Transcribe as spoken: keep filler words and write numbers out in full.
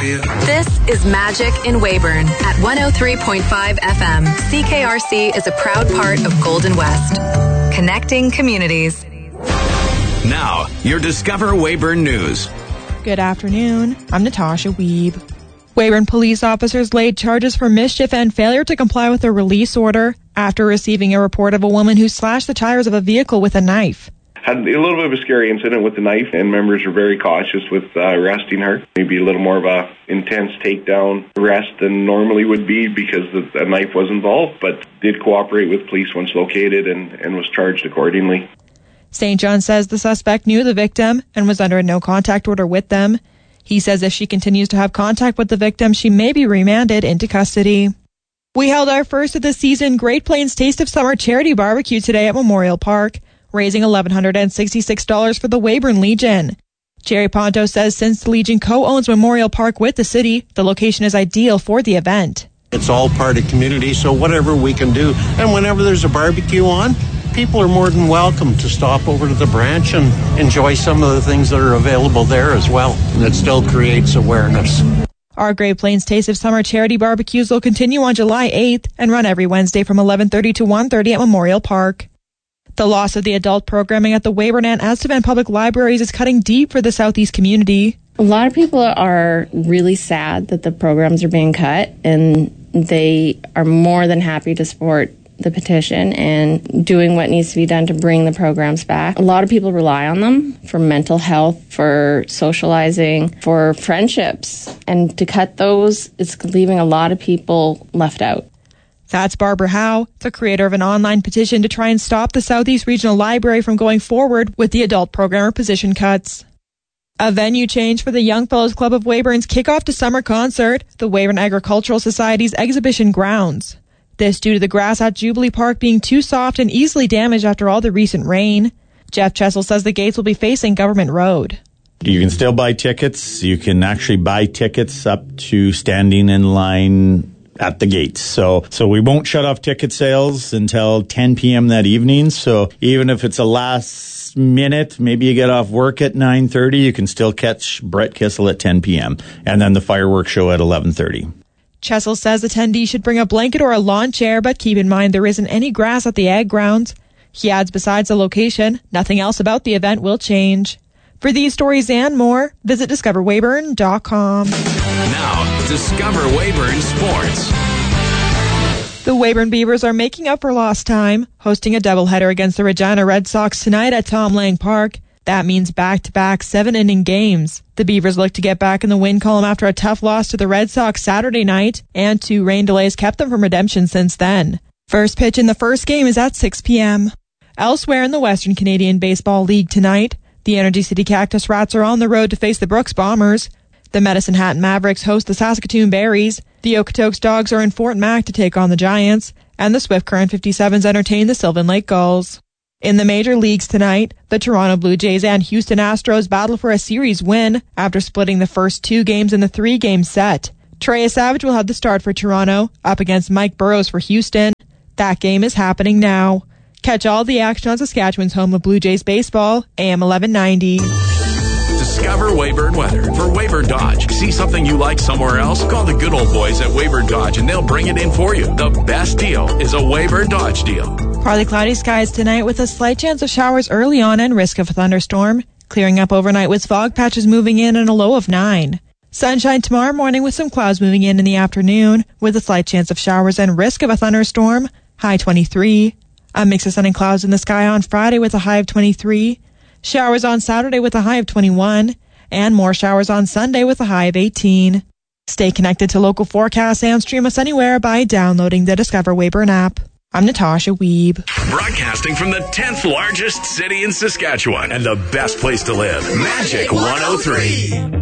you. This is Magic in Weyburn at one oh three point five F M. C K R C is a proud part of Golden West. Connecting communities. Now, your Discover Weyburn News. Good afternoon. I'm Natasha Weeb. Weyburn police officers laid charges for mischief and failure to comply with a release order after receiving a report of a woman who slashed the tires of a vehicle with a knife. Had a little bit of a scary incident with the knife, and members are very cautious with uh, arresting her. Maybe a little more of a intense takedown arrest than normally would be because the, a knife was involved, but did cooperate with police once located and, and was charged accordingly. Saint John says the suspect knew the victim and was under a no-contact order with them. He says if she continues to have contact with the victim, she may be remanded into custody. We held our first of the season Great Plains Taste of Summer charity barbecue today at Memorial Park, raising one thousand one hundred sixty-six dollars for the Weyburn Legion. Jerry Ponto says since the Legion co-owns Memorial Park with the city, the location is ideal for the event. It's all part of community, so whatever we can do. And whenever there's a barbecue on, people are more than welcome to stop over to the branch and enjoy some of the things that are available there as well. And it still creates awareness. Our Great Plains Taste of Summer charity barbecues will continue on July eighth and run every Wednesday from eleven thirty to one thirty at Memorial Park. The loss of the adult programming at the Weyburn and Estevan Public Libraries is cutting deep for the Southeast community. A lot of people are really sad that the programs are being cut, and they are more than happy to support the petition and doing what needs to be done to bring the programs back. A lot of people rely on them for mental health, for socializing, for friendships, and to cut those is leaving a lot of people left out. That's Barbara Howe, the creator of an online petition to try and stop the Southeast Regional Library from going forward with the adult programmer position cuts. A venue change for the Young Fellows Club of Weyburn's kickoff to summer concert, the Weyburn Agricultural Society's exhibition grounds. This due to the grass at Jubilee Park being too soft and easily damaged after all the recent rain. Jeff Chessel says the gates will be facing Government Road. You can still buy tickets. You can actually buy tickets up to standing in line at the gates. So so we won't shut off ticket sales until ten p.m. that evening. So even if it's a last minute, maybe you get off work at nine thirty, you can still catch Brett Kissel at ten p.m. and then the fireworks show at eleven thirty. Chessel says attendees should bring a blanket or a lawn chair, but keep in mind there isn't any grass at the ag grounds. He adds besides the location, nothing else about the event will change. For these stories and more, visit discover weyburn dot com. Now, Discover Weyburn Sports. The Weyburn Beavers are making up for lost time, hosting a doubleheader against the Regina Red Sox tonight at Tom Lang Park. That means back-to-back seven-inning games. The Beavers look to get back in the win column after a tough loss to the Red Sox Saturday night, and two rain delays kept them from redemption since then. First pitch in the first game is at six p.m. Elsewhere in the Western Canadian Baseball League tonight, the Energy City Cactus Rats are on the road to face the Brooks Bombers. The Medicine Hat Mavericks host the Saskatoon Berries. The Okotoks Dogs are in Fort Mac to take on the Giants, and the Swift Current fifty-sevens entertain the Sylvan Lake Gulls. In the major leagues tonight, the Toronto Blue Jays and Houston Astros battle for a series win after splitting the first two games in the three-game set. Trey Savage will have the start for Toronto, up against Mike Burrows for Houston. That game is happening now. Catch all the action on Saskatchewan's home of Blue Jays baseball, A M eleven ninety. Discover Weyburn weather for Weyburn Dodge. See something you like somewhere else? Call the good old boys at Weyburn Dodge and they'll bring it in for you. The best deal is a Weyburn Dodge deal. Partly cloudy skies tonight with a slight chance of showers early on and risk of a thunderstorm. Clearing up overnight with fog patches moving in and a low of nine. Sunshine tomorrow morning with some clouds moving in in the afternoon with a slight chance of showers and risk of a thunderstorm. High twenty-three. A mix of sun and clouds in the sky on Friday with a high of twenty-three. Showers on Saturday with a high of twenty-one. And more showers on Sunday with a high of eighteen. Stay connected to local forecasts and stream us anywhere by downloading the Discover Weyburn app. I'm Natasha Weeb. Broadcasting from the tenth largest city in Saskatchewan and the best place to live, Magic one oh three.